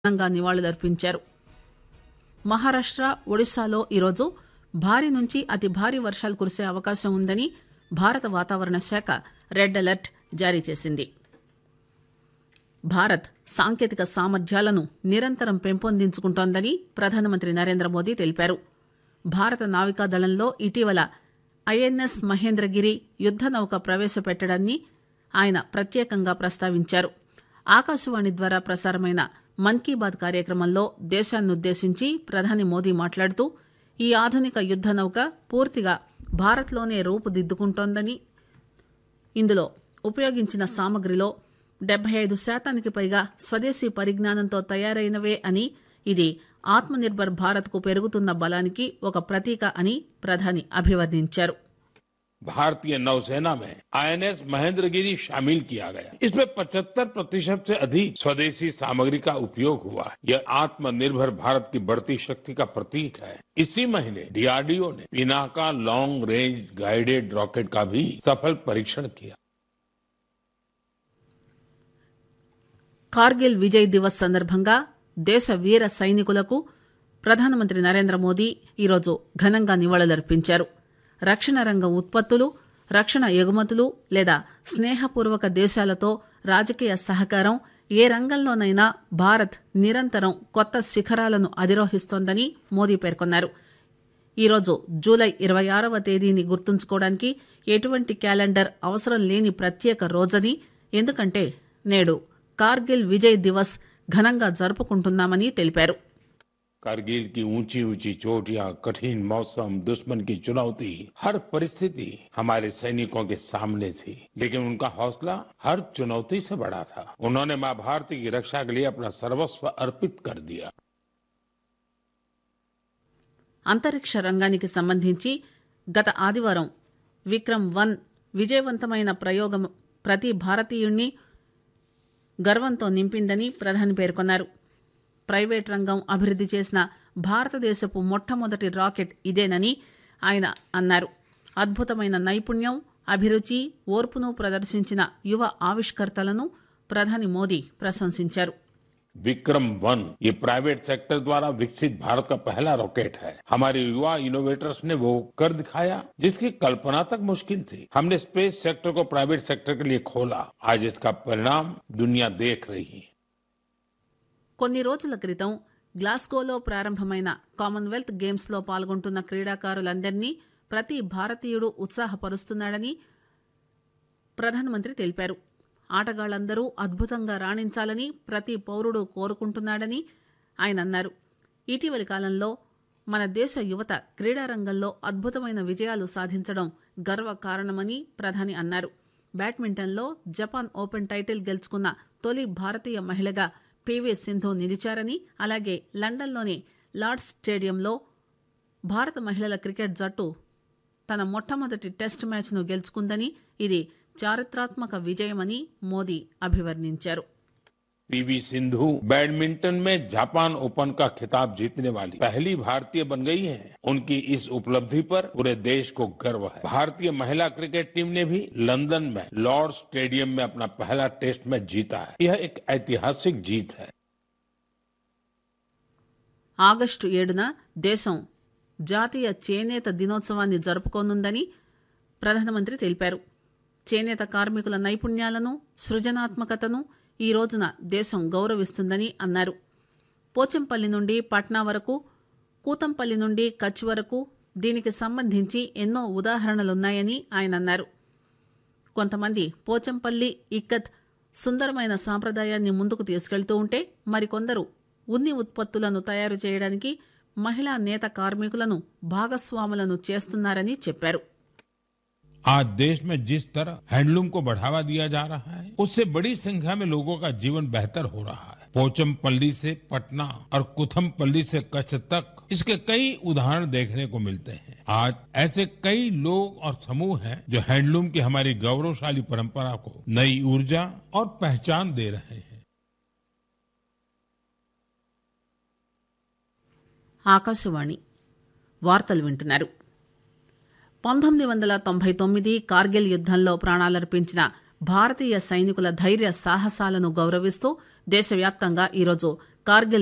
ఘనంగా నివాళులర్పించారు. మహారాష్ట, ఒడిశాలో ఈరోజు భారీ నుంచి అతి భారీ వర్షాలు కురిసే అవకాశం ఉందని భారత వాతావరణ శాఖ రెడ్ అలర్ట్ జారీ చేసింది. భారత్ సాంకేతిక సామర్థ్యాలను నిరంతరం పెంపొందించుకుంటోందని ప్రధానమంత్రి నరేంద్ర మోదీ తెలిపారు. భారత నావికాదళంలో ఇటీవల ఐఎన్ఎస్ మహేంద్రగిరి యుద్ద నౌక ప్రవేశపెట్టడాన్ని ఆయన ప్రత్యేకంగా ప్రస్తావించారు. ఆకాశవాణి ద్వారా ప్రసారమైన మన్ కీ బాత్ కార్యక్రమంలో దేశాన్నుద్దేశించి ప్రధాని మోదీ మాట్లాడుతూ ఈ ఆధునిక యుద్ద నౌక పూర్తిగా భారత్లోనే రూపుదిద్దుకుంటోందని, ఇందులో ఉపయోగించిన సామగ్రిలో 75% పైగా స్వదేశీ పరిజ్ఞానంతో తయారైనవే అని, ఇది ఆత్మ నిర్భర్ భారత్ కు పెరుగుతున్న బలానికి ఒక ప్రతీక అని ప్రధాని అభివర్ణించారు. भारतीय नौसेना में आईएनएस महेंद्रगिरी शामिल किया गया. इसमें 75% से अधिक स्वदेशी सामग्री का उपयोग हुआ है. यह आत्मनिर्भर भारत की बढ़ती शक्ति का प्रतीक है. इसी महीने डीआरडीओ ने Pinaka long range guided rocket का भी सफल परीक्षण किया. కార్గిల్ విజయ్ దివస్ సందర్భంగా దేశ వీర సైనికులకు ప్రధానమంత్రి నరేంద్ర మోదీ ఈరోజు ఘనంగా నివాళులర్పించారు. రక్షణ రంగ ఉత్పత్తులు, రక్షణ ఎగుమతులు లేదా స్నేహపూర్వక దేశాలతో రాజకీయ సహకారం ఏ రంగంలోనైనా భారత్ నిరంతరం కొత్త శిఖరాలను అధిరోహిస్తోందని మోదీ పేర్కొన్నారు. ఈరోజు జూలై 26వ తేదీని గుర్తుంచుకోవడానికి ఎటువంటి క్యాలెండర్ అవసరం లేని ప్రత్యేక రోజని, ఎందుకంటే నేడు కార్గిల్ విజయ్ దివస్ ఘనంగా జరుపుకుంటున్నామని తెలిపారు. कारगिल की ऊंची ऊंची चोटियां, कठिन मौसम, दुश्मन की चुनौती, हर परिस्थिति हमारे सैनिकों के सामने थी, लेकिन उनका हौसला हर चुनौती से बड़ा था. उन्होंने मां भारती की रक्षा के लिए अपना सर्वस्व अर्पित कर दिया. అంతరిక్ష రంగానికి సంబంధించి గత ఆదివారం విక్రమ్-1 విజయవంతమైన ప్రయోగం ప్రతి భారతీయుణ్ణి గర్వంతో నింపిందని ప్రధాని పేర్కొన్నారు. ప్రైవేట్ రంగం అభివృద్ది చేసిన భారతదేశపు మొట్టమొదటి రాకెట్ ఇదేనని ఆయన అన్నారు. అద్భుతమైన నైపుణ్యం, అభిరుచి, ఓర్పును ప్రదర్శించిన యువ ఆవిష్కర్తలను ప్రధాని మోదీ ప్రశంసించారు. विक्रम-1 ये प्राइवेट सेक्टर द्वारा विकसित भारत का पहला रॉकेट है. हमारे युवा इनोवेटर्स ने वो कर दिखाया जिसकी कल्पना तक मुश्किल थी. हमने स्पेस सेक्टर को प्राइवेट सेक्टर के लिए खोला. आज इसका परिणाम दुनिया देख रही है. కొన్ని రోజుల క్రితం గ్లాస్గోలో ప్రారంభమైన కామన్వెల్త్ గేమ్స్ లో పాల్గొంటున్న క్రీడాకారులందరినీ ప్రతి భారతీయుడు ఉత్సాహపరుస్తున్నాడని ప్రధానమంత్రి తెలిపారు. ఆటగాళ్లందరూ అద్భుతంగా రాణించాలని ప్రతి పౌరుడు కోరుకుంటున్నాడని ఆయన అన్నారు. ఇటీవలి కాలంలో మన దేశ యువత క్రీడారంగంలో అద్భుతమైన విజయాలు సాధించడం గర్వకారణమని ప్రధాని అన్నారు. బ్యాడ్మింటన్లో జపాన్ ఓపెన్ టైటిల్ గెలుచుకున్న తొలి భారతీయ మహిళగా పివి సింధు నిలిచారని, అలాగే లండన్లోని లార్డ్స్ స్టేడియంలో భారత మహిళల క్రికెట్ జట్టు తన మొట్టమొదటి టెస్ట్ మ్యాచ్ను గెలుచుకుందని, ఇది చారిత్రాత్మక విజయమని మోదీ అభివర్ణించారు. पीवी सिंधु बैडमिंटन में जापान ओपन का खिताब जीतने वाली पहली भारतीय बन गई हैं. उनकी इस उपलब्धि पर पूरे देश को गर्व है. भारतीय महिला क्रिकेट टीम ने भी लंदन में लॉर्ड्स स्टेडियम में अपना पहला टेस्ट मैच जीता है. यह एक ऐतिहासिक जीत है. ఆగస్టు 7న దేశం జాతీయ చేనేత దినోత్సవాన్ని జరుపుకోనుందని ప్రధానమంత్రి తెలిపారు. చేనేత కార్మికుల నైపుణ్యాలను, సృజనాత్మకతను ఈ రోజున దేశం గౌరవిస్తుందని అన్నారు. పోచంపల్లి నుండి పట్నా వరకు, కూతంపల్లి నుండి కచ్ వరకు దీనికి సంబంధించి ఎన్నో ఉదాహరణలున్నాయని ఆయన అన్నారు. కొంతమంది పోచంపల్లి ఇక్కత్ సుందరమైన సాంప్రదాయాన్ని ముందుకు తీసుకెళ్తూ ఉంటే, మరికొందరు ఉన్ని ఉత్పత్తులను తయారు చేయడానికి మహిళా నేత కార్మికులను భాగస్వాములను చేస్తున్నారని చెప్పారు. आज देश में जिस तरह हैंडलूम को बढ़ावा दिया जा रहा है, उससे बड़ी संख्या में लोगों का जीवन बेहतर हो रहा है. पोचमपल्ली से पटना और कुथमपल्ली से कच्छ तक इसके कई उदाहरण देखने को मिलते हैं. आज ऐसे कई लोग और समूह हैं जो हैंडलूम की हमारी गौरवशाली परंपरा को नई ऊर्जा और पहचान दे रहे हैं. ఆకాశవాణి వార్తలు వింటున్నారు. 1999 కార్గిల్ యుద్దంలో ప్రాణాలర్పించిన భారతీయ సైనికుల ధైర్య సాహసాలను గౌరవిస్తూ దేశవ్యాప్తంగా ఈరోజు కార్గిల్